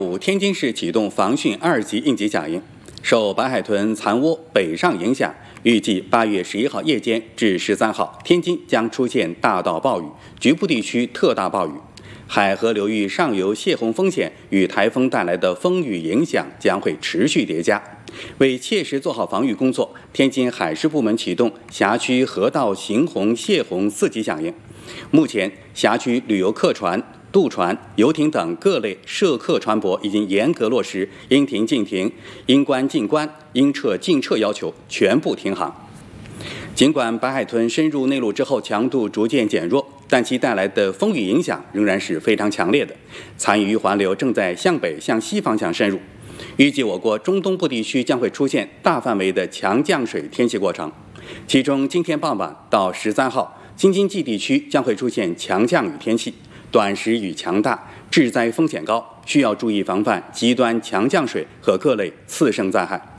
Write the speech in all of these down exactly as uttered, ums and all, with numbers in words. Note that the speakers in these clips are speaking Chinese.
天津市启动防汛二级应急响应，受白海豚残窝北上影响，预计八月十一号夜间至十三号，天津将出现大到暴雨，局部地区特大暴雨。海河流域上游泄洪风险与台风带来的风雨影响将会持续叠加。为切实做好防御工作，天津海事部门启动辖区河道行洪泄洪四级响应。目前，辖区旅游客船、渡船、游艇等各类涉客船舶已经严格落实应停尽停、应关尽关、应撤尽撤要求，全部停航。尽管白海豚深入内陆之后强度逐渐减弱，但其带来的风雨影响仍然是非常强烈的。残余环流正在向北向西方向深入，预计我国中东部地区将会出现大范围的强降水天气过程。其中，今天傍晚到十三号，京津冀地区将会出现强降雨天气，短时雨强大，致灾风险高，需要注意防范极端强降水和各类次生灾害。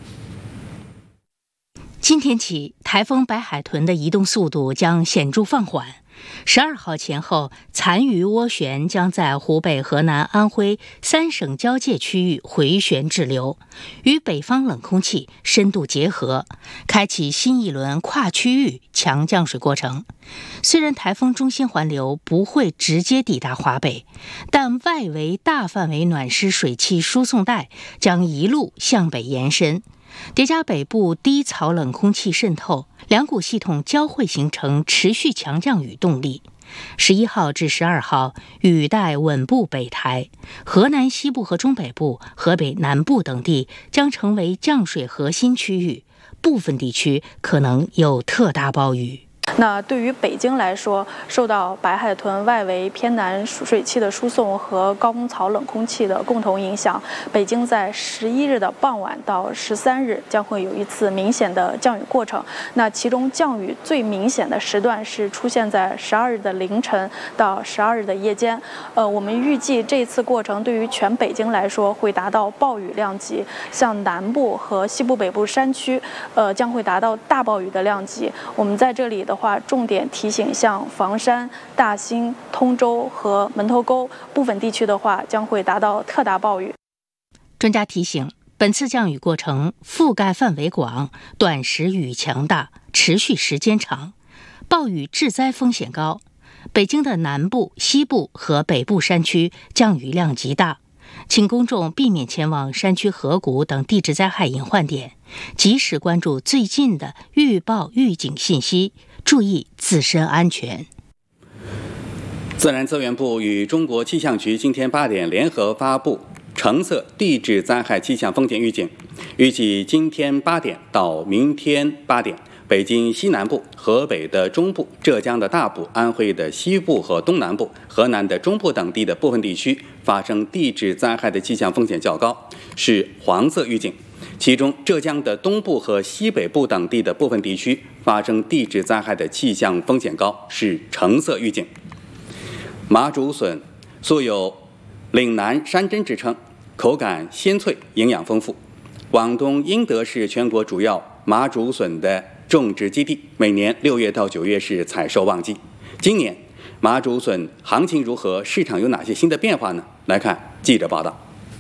今天起，台风白海豚的移动速度将显著放缓。十二号前后，残余涡旋将在湖北、河南、安徽三省交界区域回旋滞留，与北方冷空气深度结合，开启新一轮跨区域强降水过程。虽然台风中心环流不会直接抵达华北，但外围大范围暖湿水汽输送带将一路向北延伸。叠加北部低槽冷空气渗透，两股系统交汇形成持续强降雨动力。十一号至十二号，雨带稳步北抬，河南西部和中北部、河北南部等地将成为降水核心区域，部分地区可能有特大暴雨。 那对于北京来说，受到白海豚外围偏南水汽的输送和高空槽冷空气的共同影响，北京在十一日的傍晚到十三日将会有一次明显的降雨过程。那其中降雨最明显的时段是出现在十二日的凌晨到十二日的夜间。呃，我们预计这次过程对于全北京来说会达到暴雨量级，像南部和西部北部山区，呃，将会达到大暴雨的量级。我们在这里的话，重点提醒像房山、大兴、通州和门头沟部分地区的话，将会达到特大暴雨。 专家提醒，本次降雨过程覆盖范围广，短时雨强大，持续时间长，暴雨致灾风险高。北京的南部、西部和北部山区降雨量极大，请公众避免前往山区河谷等地质灾害隐患点，及时关注最近的预报预警信息，注意自身安全。 自然资源部与中国气象局今天八点联合发布橙色地质灾害气象风险预警，预计今天八点到明天八点，北京西南部、河北的中部、浙江的大部、安徽的西部和东南部、河南的中部等地的部分地区发生地质灾害的气象风险较高，是黄色预警。其中，浙江的东部和西北部等地的部分地区发生地质灾害的气象风险高，是橙色预警。麻竹笋素有岭南山珍之称，口感鲜脆，营养丰富。广东英德是全国主要麻竹笋的种植基地，每年六月到九月是采收旺季。今年麻竹笋行情如何？市场有哪些新的变化呢？来看记者报道。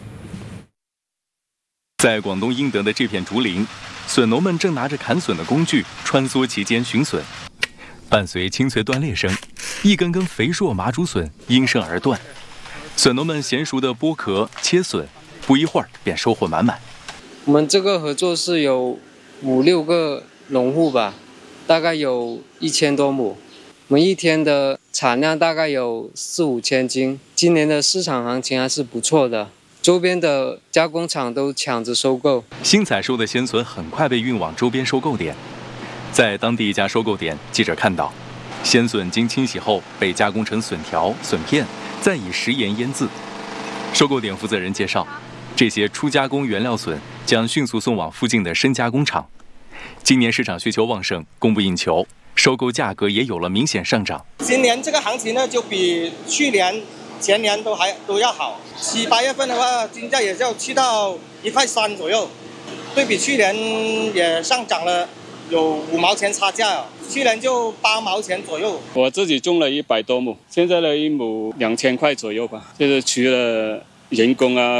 在广东英德的这片竹林，笋农们正拿着砍笋的工具穿梭其间寻笋，伴随清脆断裂声，一根根肥硕麻竹笋应声而断。笋农们娴熟地剥壳切笋，不一会儿便收获满满。 我们这个合作是有五六个农户吧，大概有一千多亩。我们一天的产量大概有四五千斤，今年的市场行情还是不错的。周边的加工厂都抢着收购， 新采收的鲜笋很快被运往周边收购点。在当地一家收购点，记者看到，鲜笋经清洗后被加工成笋条、笋片，再以食盐腌制。收购点负责人介绍，这些初加工原料笋将迅速送往附近的深加工厂。今年市场需求旺盛，供不应求，收购价格也有了明显上涨。 今年这个行情呢，就比去年、前年都还都要好。七八月份的话，金价也就去到一块三左右，对比去年也上涨了有五毛钱差价，去年就八毛钱左右。 我自己种了一百多亩，现在的一亩两千块左右吧。就是除了人工啊